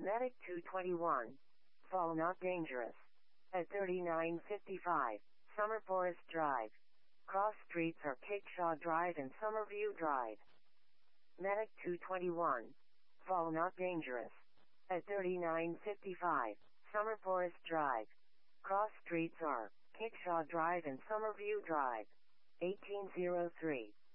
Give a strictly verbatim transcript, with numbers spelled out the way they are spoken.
Medic two twenty-one. Fall not dangerous. At thirty-nine fifty-five, Summer Forest Drive. Cross streets are Kickshaw Drive and Summerview Drive. Medic two twenty-one. Fall not dangerous. At thirty-nine fifty-five, Summer Forest Drive. Cross streets are Kickshaw Drive and Summerview Drive. eighteen oh three.